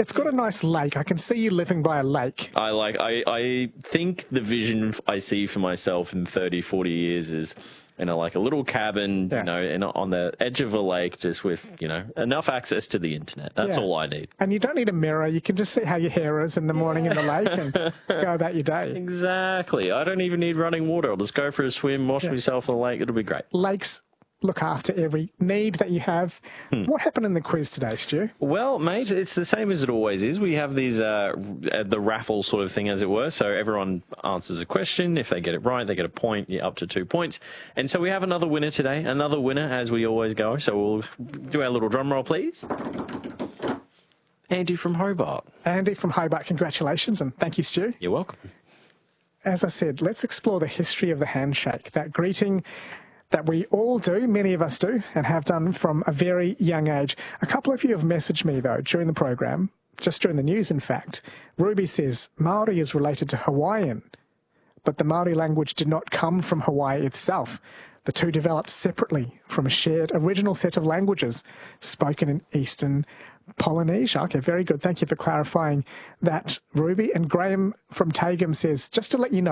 It's got a nice lake. I can see you living by a lake. I think the vision I see for myself in 30, 40 years is, like a little cabin, on the edge of a lake, just with, enough access to the internet. That's all I need. And you don't need a mirror. You can just see how your hair is in the morning in the lake and go about your day. Exactly. I don't even need running water. I'll just go for a swim, wash myself in the lake. It'll be great. Lakes look after every need that you have. What happened in the quiz today, Stu? Well, mate, it's the same as it always is. We have these the raffle sort of thing, as it were. So everyone answers a question. If they get it right, they get a point, up to 2 points. And so we have another winner today, another winner as we always go. So we'll do our little drum roll, please. Andy from Hobart. Andy from Hobart, congratulations, and thank you, Stu. You're welcome. As I said, let's explore the history of the handshake, that greeting that we all do, many of us do, and have done from a very young age. A couple of you have messaged me, though, during the program, just during the news, in fact. Ruby says, Māori is related to Hawaiian, but the Māori language did not come from Hawaii itself. The two developed separately from a shared original set of languages spoken in Eastern Polynesia. Okay, very good. Thank you for clarifying that, Ruby. And Graham from Tagum says, just to let you know,